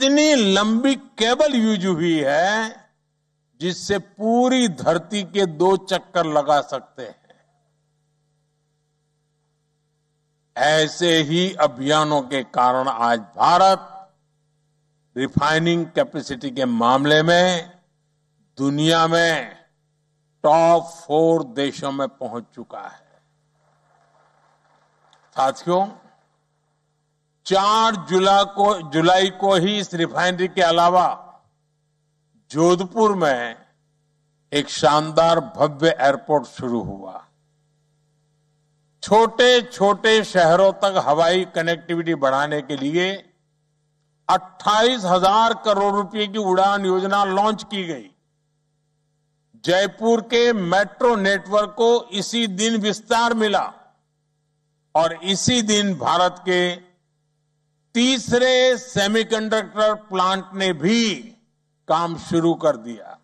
इतनी लंबी cable use हुई है जिससे पूरी धरती के 2 चक्कर लगा सकते हैं। ऐसे ही अभियानों के कारण आज भारत रिफाइनिंग कैपेसिटी के मामले में दुनिया में टॉप 4 देशों में पहुंच चुका है। साथियों, 4 जुलाई को ही इस रिफाइनरी के अलावा जोधपुर में एक शानदार भव्य एयरपोर्ट शुरू हुआ। छोटे छोटे शहरों तक हवाई कनेक्टिविटी बढ़ाने के लिए 28,000 करोड़ रुपए की उड़ान योजना लॉन्च की गई। जयपुर के मेट्रो नेटवर्क को इसी दिन विस्तार मिला और इसी दिन भारत के तीसरे सेमीकंडक्टर प्लांट ने भी काम शुरू कर दिया।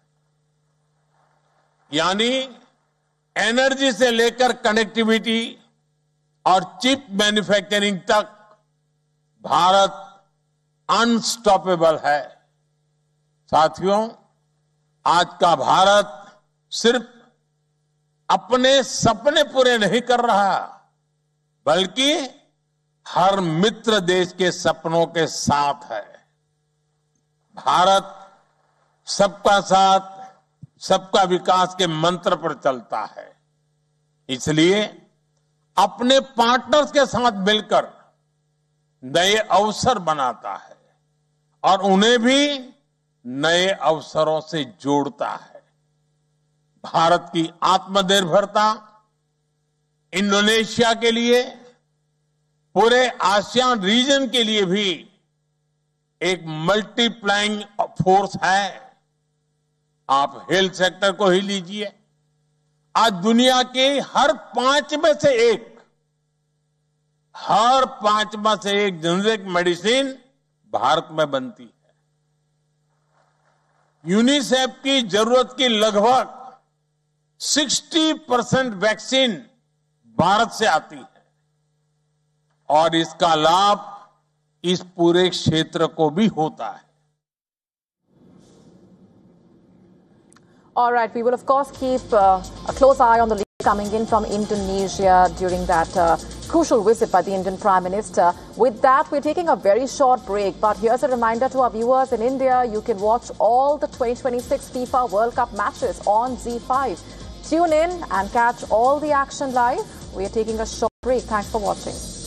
यानी एनर्जी से लेकर कनेक्टिविटी और चिप मैन्युफैक्चरिंग तक भारत अनस्टॉपेबल है। साथियों, आज का भारत सिर्फ अपने सपने पूरे नहीं कर रहा, बल्कि हर मित्र देश के सपनों के साथ है। भारत सबका साथ, सबका विकास के मंत्र पर चलता है। इसलिए अपने पार्टनर्स के साथ मिलकर नए अवसर बनाता है और उन्हें भी नए अवसरों से जोड़ता है। भारत की आत्मनिर्भरता इंडोनेशिया के लिए, पूरे आसियान रीजन के लिए भी एक मल्टीप्लाइंग फोर्स है। आप हेल्थ सेक्टर को ही लीजिए, आज दुनिया के हर 5 में से एक जेनेरिक मेडिसिन भारत में बनती है। यूनिसेफ की जरूरत की लगभग 60% वैक्सीन भारत से आती है और इसका लाभ इस पूरे क्षेत्र को भी होता है। All right, we will of course keep a close eye on the lead coming in from Indonesia during that crucial visit by the Indian Prime Minister. With that, we're taking a very short break. But here's a reminder to our viewers in India, you can watch all the 2026 FIFA World Cup matches on ZEE5. Tune in and catch all the action live. We are taking a short break. Thanks for watching.